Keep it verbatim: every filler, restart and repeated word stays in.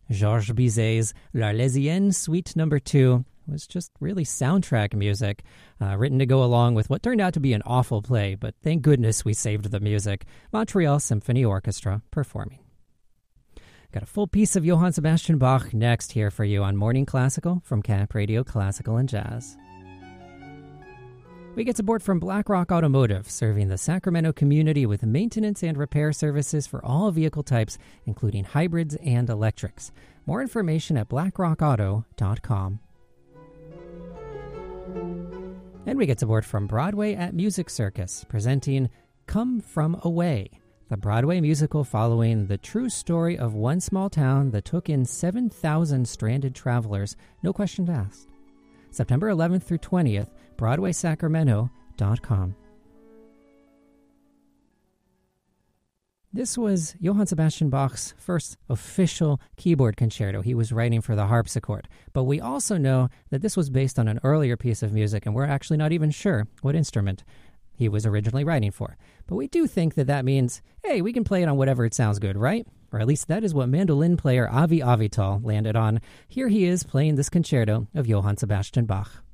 Georges Bizet's L'Arlésienne Suite Number two was just really soundtrack music, uh, written to go along with what turned out to be an awful play, but thank goodness we saved the music. Montreal Symphony Orchestra performing. Got a full piece of Johann Sebastian Bach next here for you on Morning Classical from Cap Radio Classical and Jazz. We get support from BlackRock Automotive, serving the Sacramento community with maintenance and repair services for all vehicle types, including hybrids and electrics. More information at blackrock auto dot com. And we get support from Broadway at Music Circus, presenting Come From Away, the Broadway musical following the true story of one small town that took in seven thousand stranded travelers, no questions asked. September eleventh through twentieth, broadway sacramento dot com. This was Johann Sebastian Bach's first official keyboard concerto he was writing for the harpsichord. But we also know that this was based on an earlier piece of music, and we're actually not even sure what instrument he was originally writing for. But we do think that that means, hey, we can play it on whatever it sounds good, right? Or at least that is what mandolin player Avi Avital landed on. Here he is playing this concerto of Johann Sebastian Bach.